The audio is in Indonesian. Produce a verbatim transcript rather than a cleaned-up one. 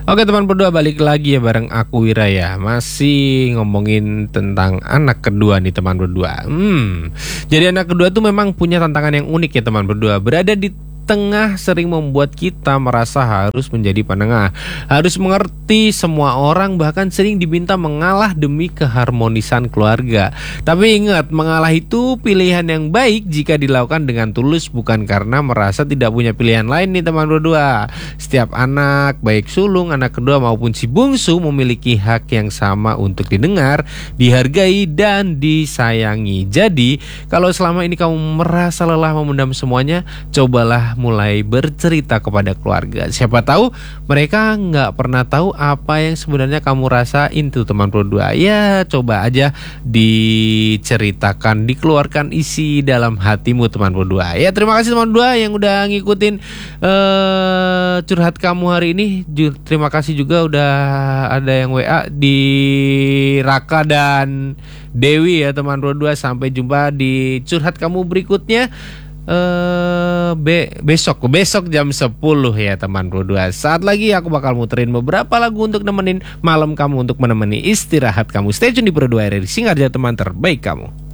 Oke teman berdua, balik lagi ya bareng aku Wira ya. Masih ngomongin tentang anak kedua nih teman berdua. Hmm, jadi anak kedua tuh memang punya tantangan yang unik ya teman berdua. Berada di tengah sering membuat kita merasa harus menjadi penengah, harus mengerti semua orang, bahkan sering diminta mengalah demi keharmonisan keluarga. Tapi ingat, mengalah itu pilihan yang baik jika dilakukan dengan tulus, bukan karena merasa tidak punya pilihan lain nih teman berdua. Setiap anak, baik sulung, anak kedua maupun si bungsu, memiliki hak yang sama untuk didengar, dihargai, dan disayangi. Jadi, kalau selama ini kamu merasa lelah memendam semuanya, cobalah mulai bercerita kepada keluarga. Siapa tahu mereka nggak pernah tahu apa yang sebenarnya kamu rasain tuh teman berdua. Ya coba aja diceritakan, dikeluarkan isi dalam hatimu teman berdua. Ya terima kasih teman berdua yang udah ngikutin uh, curhat kamu hari ini. Terima kasih juga udah ada yang W A di Raka dan Dewi ya teman berdua. Sampai jumpa di curhat kamu berikutnya. Uh, be besok besok jam sepuluh ya teman berdua. Saat lagi aku bakal muterin beberapa lagu untuk nemenin malam kamu, untuk menemani istirahat kamu. Stay tune di Pro dua R R I, Singarja teman terbaik kamu.